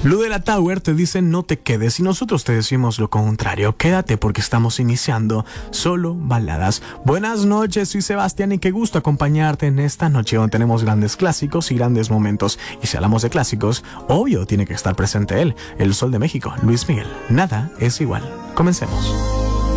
Blue de la Tower te dice no te quedes y nosotros te decimos lo contrario. Quédate porque estamos iniciando solo baladas. Buenas noches, soy Sebastián y qué gusto acompañarte en esta noche donde tenemos grandes clásicos y grandes momentos. Y si hablamos de clásicos, obvio tiene que estar presente él, el Sol de México, Luis Miguel. Nada es igual. Comencemos.